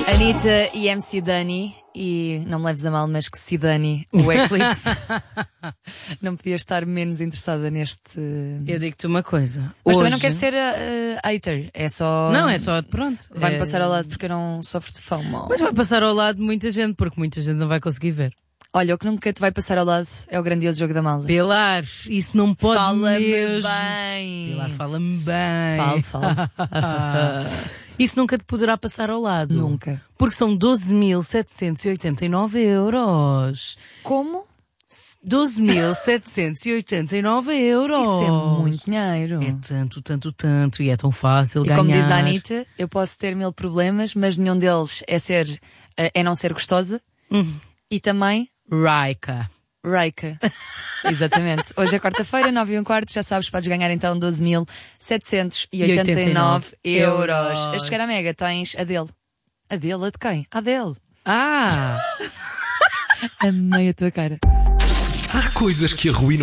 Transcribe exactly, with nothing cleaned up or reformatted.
Anitta e M C Dani, e não me leves a mal, mas que se Dani, o Eclipse. Não podia estar menos interessada neste. Eu digo-te uma coisa. Mas Hoje... também não quero ser uh, hater, é só. Não, é só, pronto. Vai-me é... passar ao lado porque eu não sofro de FOMO. Mas vai passar ao lado de muita gente, porque muita gente não vai conseguir ver. Olha, o que nunca te vai passar ao lado é o grandioso jogo da malda. Pilar, isso não pode Fala-me mesmo. bem. Pilar, fala-me bem. Falo, falo. Isso nunca te poderá passar ao lado. Nunca. Porque são doze mil setecentos e oitenta e nove euros. Como? doze mil setecentos e oitenta e nove euros. Isso é muito dinheiro. É tanto, tanto, tanto. E é tão fácil e ganhar. como diz a Anitta, eu posso ter mil problemas, mas nenhum deles é ser, é não ser gostosa. Hum. E também Raika. Raika. Exatamente. Hoje é quarta-feira, nove e um quarto, já sabes, podes ganhar então doze mil setecentos e oitenta e nove euros. A chegar à Mega tens a dele. A dele? A de quem? A dele. Ah! Amei a tua cara. Há coisas que arruinam